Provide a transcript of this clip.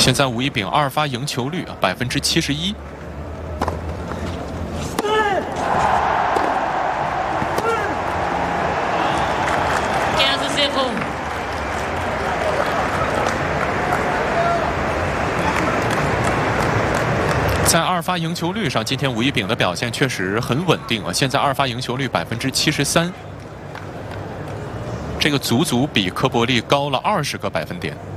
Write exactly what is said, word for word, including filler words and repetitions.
现在吴一丙二发赢球率啊百分之七十一。 在二发赢球率上，今天吴一丙的表现确实很稳定啊！现在二发赢球率百分之七十三，这个足足比科伯利高了二十个百分点。